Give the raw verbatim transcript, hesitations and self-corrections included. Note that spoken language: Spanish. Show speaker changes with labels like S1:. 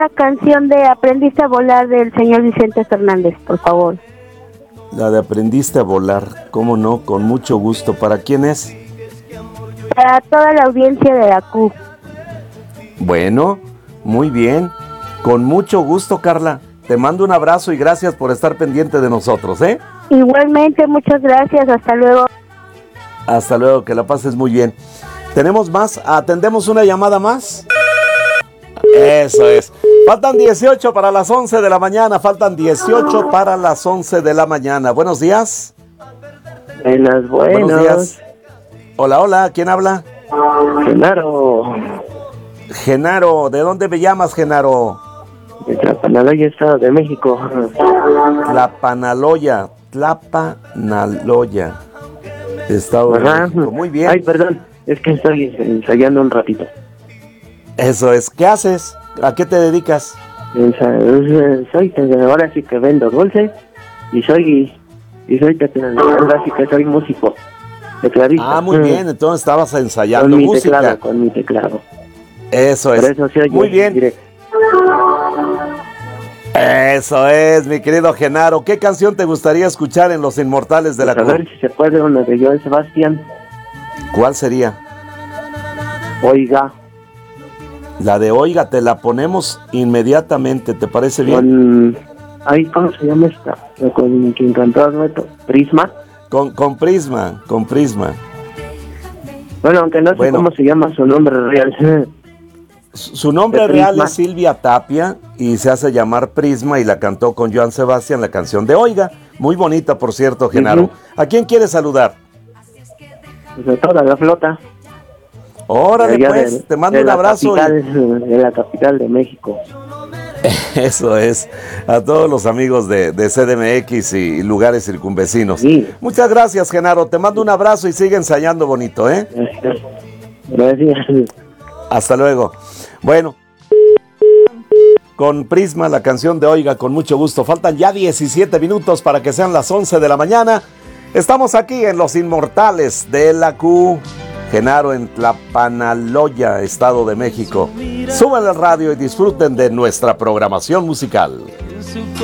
S1: La canción de Aprendiste a volar del señor Vicente Fernández, por favor.
S2: La de Aprendiste a volar, cómo no, con mucho gusto. ¿Para quién es?
S1: Para toda la audiencia de la Q.
S2: Bueno, muy bien. Con mucho gusto, Carla. Te mando un abrazo y gracias por estar pendiente de nosotros, ¿eh?
S1: Igualmente, muchas gracias. Hasta luego.
S2: Hasta luego, que la pases muy bien. ¿Tenemos más? ¿Atendemos una llamada más? Eso es. Faltan dieciocho para las once de la mañana. Faltan dieciocho para las once de la mañana. Buenos días.
S3: Buenas, buenos.
S2: Buenos días. Hola, hola. ¿Quién habla?
S3: Genaro.
S2: Genaro. ¿De dónde me llamas, Genaro?
S3: De Tlapanaloya, Estado de México.
S2: Tlapanaloya. Tlapanaloya. Estado de
S3: Ajá.
S2: México. Muy bien.
S3: Ay, perdón. Es que estoy ensayando un ratito.
S2: Eso es. ¿Qué haces? ¿A qué te dedicas?
S3: Soy, ahora sí que vendo dulces y soy, y soy, ahora sí que soy músico, tecladista.
S2: Ah, muy bien, entonces estabas ensayando
S3: con mi
S2: música.
S3: Teclado, con mi teclado.
S2: Eso es.
S3: Eso se oye
S2: muy bien.
S3: Directo.
S2: Eso es, mi querido Genaro. ¿Qué canción te gustaría escuchar en Los Inmortales de la
S3: Q? A ver si se puede una de Joan Sebastián.
S2: ¿Cuál sería?
S3: Oiga.
S2: La de Oiga, te la ponemos inmediatamente, ¿te parece bien?
S3: Con... Ay, ¿cómo se llama esta? Con quien cantó el dueto. ¿Prisma?
S2: Con, con Prisma, con Prisma.
S3: Bueno, aunque no sé
S2: bueno,
S3: cómo se llama su nombre real.
S2: Su nombre real es Silvia Tapia y se hace llamar Prisma y la cantó con Joan Sebastián la canción de Oiga. Muy bonita, por cierto, Genaro. Uh-huh. ¿A quién quieres saludar?
S3: Pues a toda la flota.
S2: Órale, pues, de, te mando un abrazo.
S3: Capital, y... De la capital de México.
S2: Eso es, a todos los amigos de, de C D M X y lugares circunvecinos.
S3: Sí.
S2: Muchas gracias, Genaro. Te mando un abrazo y sigue ensayando bonito, ¿eh?
S3: Gracias.
S2: Hasta luego. Bueno, con Prisma, la canción de Oiga, con mucho gusto. Faltan ya diecisiete minutos para que sean las once de la mañana. Estamos aquí en Los Inmortales de la Q. Genaro en Tlapanaloya, Estado de México. Suban el radio y disfruten de nuestra programación musical.